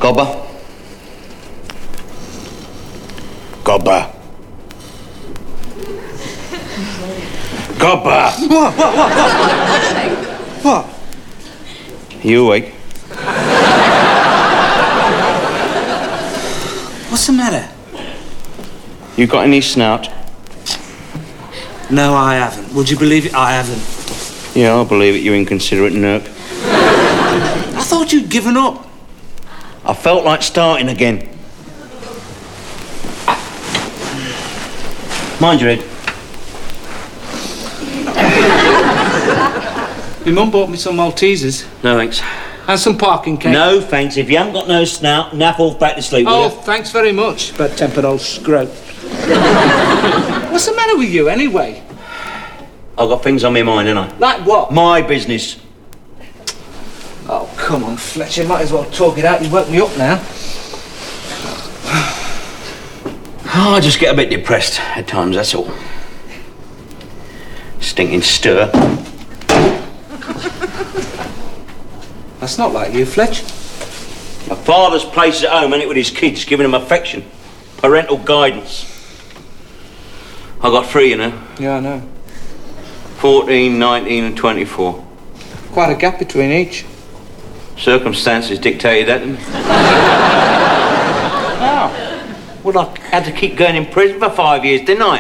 Gobber. Gobber. Gobber! What? You awake? What's the matter? You got any snout? No, I haven't. Would you believe it? I haven't. Yeah, I'll believe it, you inconsiderate nerk. I thought you'd given up. I felt like starting again. Mind your head. My mum bought me some Maltesers. No, thanks. And some parking cake. No, thanks. If you haven't got no snout, nap off back to sleep, will Oh, you? thanks very much, bad-tempered old scroat. What's the matter with you, anyway? I've got things on my mind, ain't I? Like what? My business. Oh, come on, Fletcher. Might as well talk it out. You woke me up now. Oh, I just get a bit depressed at times, that's all. Stinking stir. That's not like you, Fletch. My father's place at home, ain't it, with his kids, giving them affection, parental guidance. I got 3, you know. Yeah, I know. 14, 19 and 24. Quite a gap between each. Circumstances dictated that, didn't they? How? Well, I had to keep going in prison for 5 years, didn't I?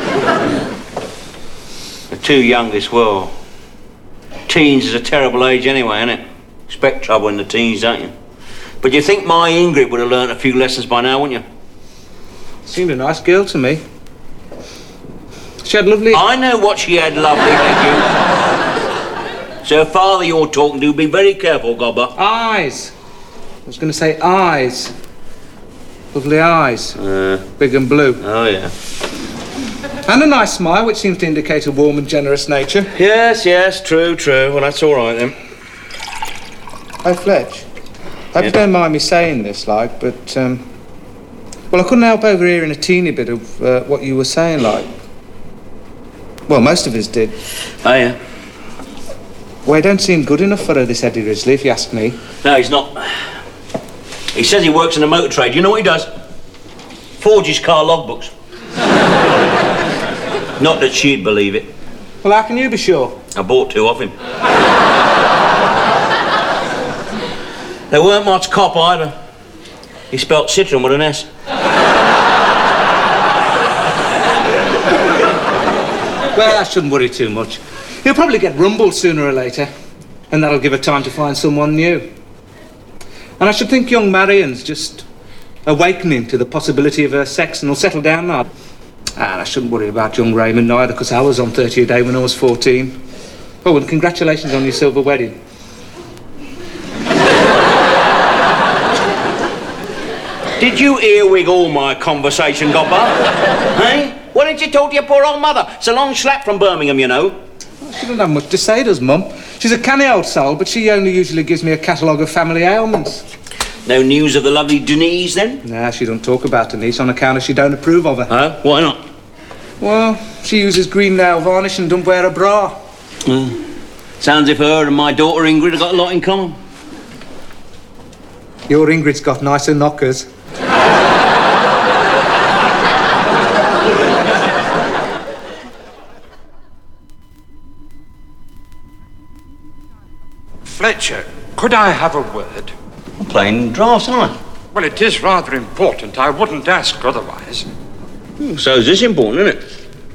The 2 youngest, well, teens is a terrible age anyway, isn't it? Expect trouble in the teens, don't you? But you think my Ingrid would have learnt a few lessons by now, wouldn't you? Seemed a nice girl to me. She had lovely... I know what she had, lovely, thank you. So, father you're talking to, be very careful, Gobber. Eyes. I was going to say eyes. Lovely eyes. Big and blue. Oh, yeah. And a nice smile, which seems to indicate a warm and generous nature. Yes, true. Well, that's all right, then. Oh, Fletch. Hope you don't mind me saying this, but, well, I couldn't help overhearing a teeny bit of what you were saying, Well, most of us did. Oh, yeah? Well, he don't seem good enough for her, this Eddie Risley, if you ask me. No, he's not. He says he works in the motor trade. You know what he does? Forges car logbooks. Not that she'd believe it. Well, how can you be sure? I bought 2 off him. There weren't much cop either. He spelt citron with an S. Well, I shouldn't worry too much. He'll probably get rumbled sooner or later, and that'll give her time to find someone new. And I should think young Marion's just awakening to the possibility of her sex and will settle down now. And I shouldn't worry about young Raymond either, because I was on 30 a day when I was 14. Oh, and congratulations on your silver wedding. Did you earwig all my conversation, Gobber? Hey? Why didn't you talk to your poor old mother? It's a long slap from Birmingham, you know. She doesn't have much to say, does Mum? She's a canny old soul, but she only usually gives me a catalogue of family ailments. No news of the lovely Denise, then? Nah, she don't talk about Denise on account of she don't approve of her. Huh? Why not? Well, she uses green nail varnish and don't wear a bra. Sounds if her and my daughter Ingrid have got a lot in common. Your Ingrid's got nicer knockers. Fletcher, could I have a word? I'm playing drafts, aren't I? Well, it is rather important. I wouldn't ask otherwise. So is this important, isn't it?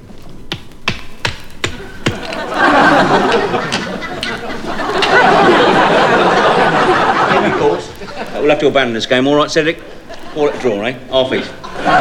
Of course. We'll have to abandon this game, all right, Cedric? Call it a draw, eh? Half each.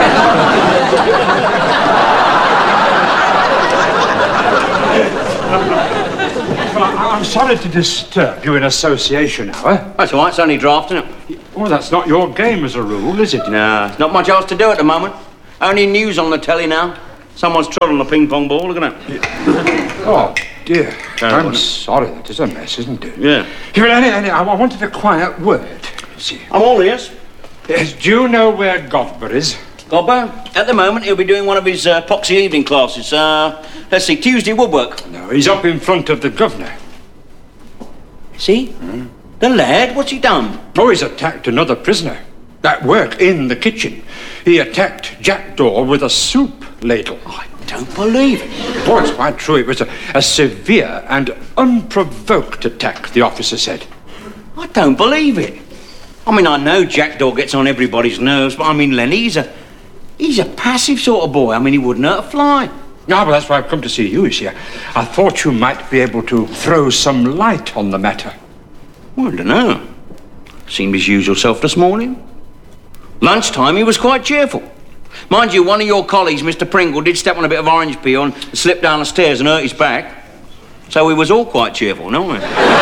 I'm sorry to disturb you in association hour. That's all right, it's only draft, isn't it? Well, that's not your game as a rule, is it? No, there's not much else to do at the moment. Only news on the telly now. Someone's trod on a ping-pong ball, look at that. Oh, dear. Terrible, I'm sorry, that is a mess, isn't it? Yeah. I wanted a quiet word, see. I'm all ears. Yes, do you know where Godber is? Godber? At the moment, he'll be doing one of his poxy evening classes. Let's see, Tuesday woodwork. No, he's up in front of the governor. See? The lad? What's he done? Oh, he's attacked another prisoner. At work in the kitchen. He attacked Jackdaw with a soup ladle. I don't believe it. Oh, it's quite true. It was a severe and unprovoked attack, the officer said. I don't believe it. I mean, I know Jackdaw gets on everybody's nerves, but I mean, Lenny, he's a passive sort of boy. I mean, he wouldn't hurt a fly. No, but that's why I've come to see you, you see. I thought you might be able to throw some light on the matter. Well, I don't know. Seemed his usual self this morning. Lunchtime, he was quite cheerful. Mind you, one of your colleagues, Mr. Pringle, did step on a bit of orange peel and slip down the stairs and hurt his back. So we was all quite cheerful, no we?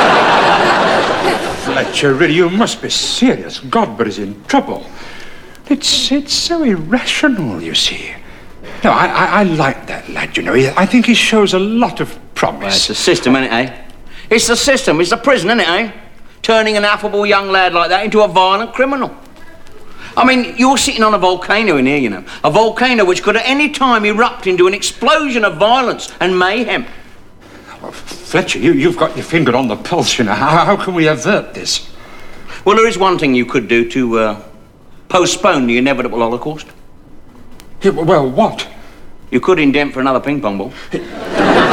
Fletcher, really, you must be serious. Godber is in trouble. It's so irrational, you see. No, I like that lad, you know. I think he shows a lot of promise. Well, it's the system, isn't it, eh? It's the system. It's the prison, isn't it, eh? Turning an affable young lad like that into a violent criminal. I mean, you're sitting on a volcano in here, you know. A volcano which could at any time erupt into an explosion of violence and mayhem. Well, Fletcher, you've got your finger on the pulse, you know. How can we avert this? Well, there is one thing you could do to postpone the inevitable Holocaust. Yeah, well, what? You could indent for another ping pong ball.